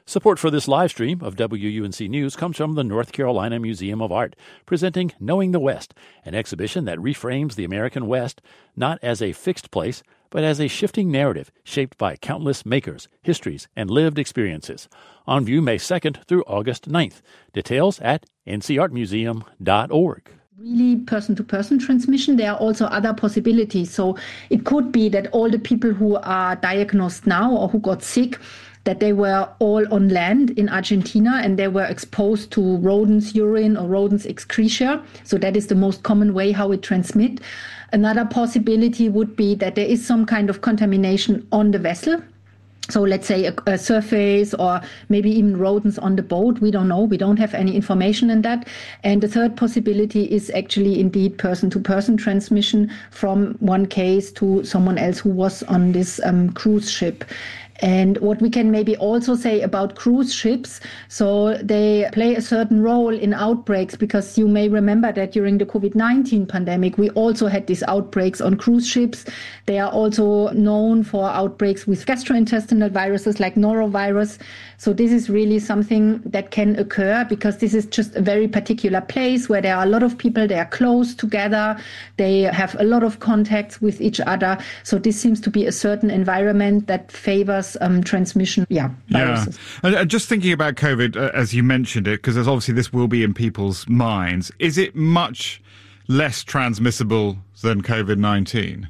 Support for this live stream of WUNC News comes from the North Carolina Museum of Art, presenting Knowing the West, an exhibition that reframes the American West not as a fixed place, but as a shifting narrative shaped by countless makers, histories, and lived experiences. On view May 2nd through August 9th. Details at ncartmuseum.org. Really person-to-person transmission. There are also other possibilities. So it could be that all the people who are diagnosed now or who got sick, that they were all on land in Argentina and they were exposed to rodents' urine or rodents' excreta. So that is the most common way how it transmits. Another possibility would be that there is some kind of contamination on the vessel. So let's say a surface or maybe even rodents on the boat. We don't know. We don't have any information in that. And the third possibility is actually indeed person-to-person transmission from one case to someone else who was on this cruise ship. And what we can maybe also say about cruise ships, so they play a certain role in outbreaks, because you may remember that during the COVID-19 pandemic, we also had these outbreaks on cruise ships. They are also known for outbreaks with gastrointestinal viruses like norovirus. So this is really something that can occur because this is just a very particular place where there are a lot of people, they are close together, they have a lot of contacts with each other. So this seems to be a certain environment that favors transmission, viruses. Yeah. Just thinking about COVID, as you mentioned it, because obviously this will be in people's minds, is it much less transmissible than COVID-19?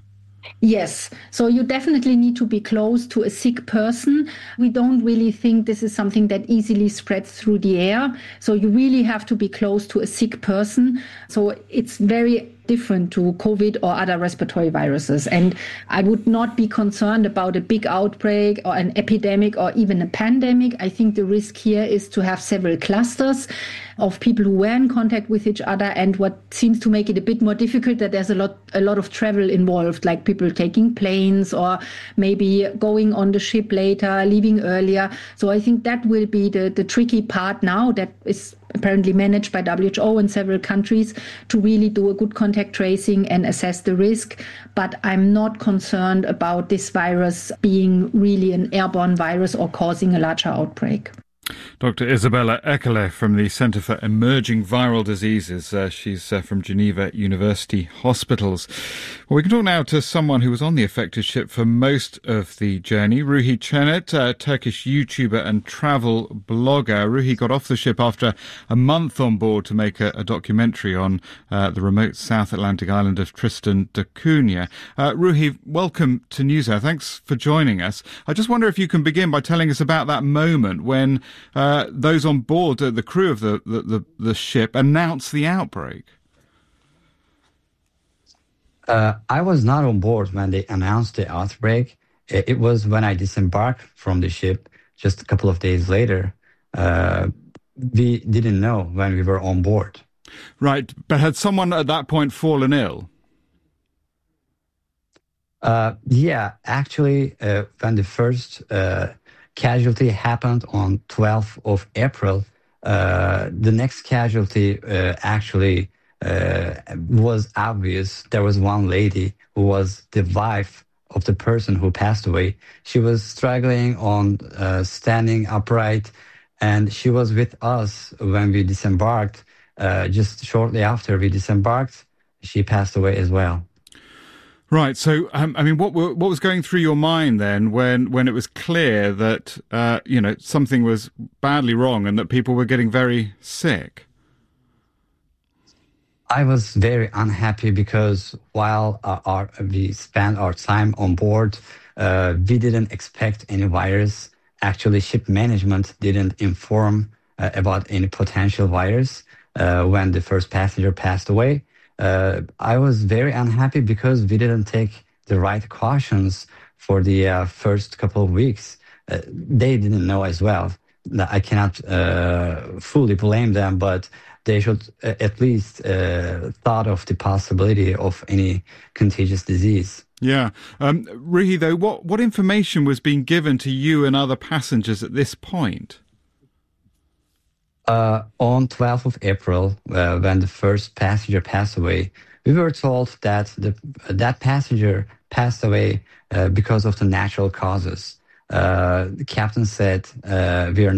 Yes. So you definitely need to be close to a sick person. We don't really think this is something that easily spreads through the air. So you really have to be close to a sick person. So it's very different to COVID or other respiratory viruses. And I would not be concerned about a big outbreak or an epidemic or even a pandemic. I think the risk here is to have several clusters of people who were in contact with each other. And what seems to make it a bit more difficult, that there's a lot of travel involved, like people taking planes or maybe going on the ship later, leaving earlier. So I think that will be the tricky part now that is apparently managed by WHO in several countries to really do a good contact tracing and assess the risk. But I'm not concerned about this virus being really an airborne virus or causing a larger outbreak. Dr. Isabella Ekerle from the Centre for Emerging Viral Diseases. She's from Geneva University Hospitals. Well, we can talk now to someone who was on the affected ship for most of the journey. Ruhi Cennet, a Turkish YouTuber and travel blogger. Ruhi got off the ship after a month on board to make a documentary on the remote South Atlantic island of Tristan da Cunha. Ruhi, welcome to NewsHour. Thanks for joining us. I just wonder if you can begin by telling us about that moment when those on board, the crew of the ship, announced the outbreak. I was not on board when they announced the outbreak. It was when I disembarked from the ship just a couple of days later. We didn't know when we were on board. Right, but had someone at that point fallen ill? Actually, when the first casualty happened on 12th of April. The next casualty actually was obvious. There was one lady who was the wife of the person who passed away. She was struggling on standing upright, and she was with us when we disembarked. Just shortly after we disembarked, she passed away as well. Right. So, what was going through your mind then when it was clear that, something was badly wrong and that people were getting very sick? I was very unhappy because while we spent our time on board, we didn't expect any virus. Actually, ship management didn't inform about any potential virus when the first passenger passed away. I was very unhappy because we didn't take the right cautions for the first couple of weeks. They didn't know as well. I cannot fully blame them, but they should at least thought of the possibility of any contagious disease. Yeah. Ruhi, though, what information was being given to you and other passengers at this point? On 12th of April, when the first passenger passed away, we were told that that passenger passed away because of the natural causes. The captain said, we are